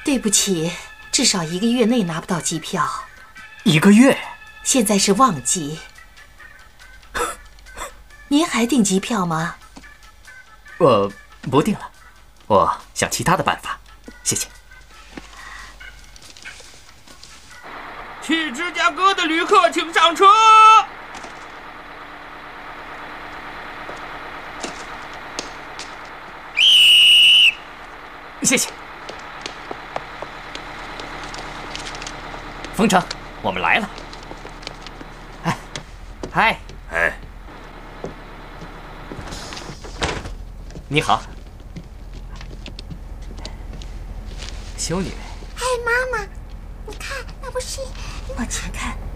对不起，至少1个月内拿不到机票。 1个月？ 现在是旺季。您还订机票吗？ 我不订了，我想其他的办法，谢谢。 去芝加哥的旅客请上车。 谢谢。冯程，我们来了。哎，嗨， 哎， 你好，修女。 哎，妈妈，你看，那不是…… 往前看。